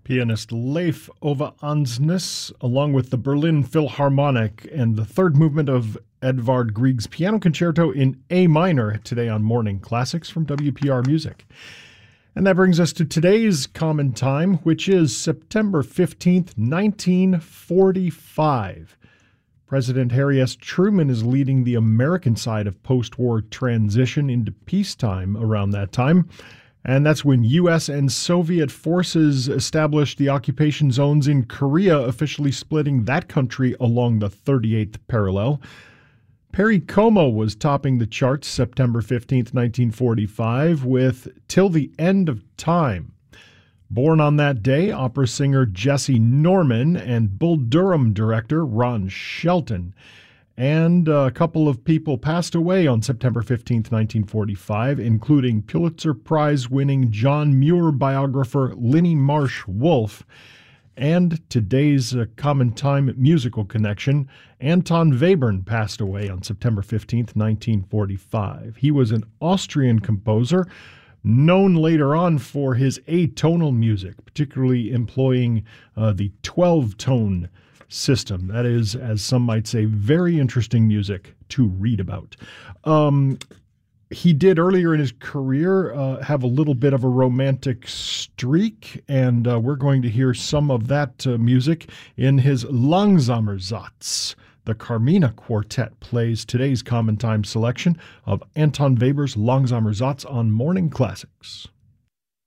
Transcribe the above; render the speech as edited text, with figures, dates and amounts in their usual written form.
Pianist Leif Ove Andsnes, along with the Berlin Philharmonic and the third movement of Edvard Grieg's Piano Concerto in A minor, today on Morning Classics from WPR Music. And that brings us to today's common time, which is September 15th, 1945. President Harry S. Truman is leading the American side of post-war transition into peacetime around that time. And that's when U.S. and Soviet forces established the occupation zones in Korea, officially splitting that country along the 38th parallel. Perry Como was topping the charts September 15th, 1945 with Till the End of Time. Born on that day, opera singer Jesse Norman and Bull Durham director Ron Shelton. And a couple of people passed away on September 15th, 1945, including Pulitzer Prize-winning John Muir biographer Linnie Marsh Wolfe. And today's common time musical connection, Anton Webern passed away on September 15th, 1945. He was an Austrian composer, known later on for his atonal music, particularly employing the 12-tone system. That is, as some might say, very interesting music to read about. He did earlier in his career have a little bit of a romantic streak, and we're going to hear some of that music in his Langsamer Satz. The Carmina Quartet plays today's common time selection of Anton Weber's Langsamer Satz on Morning Classics.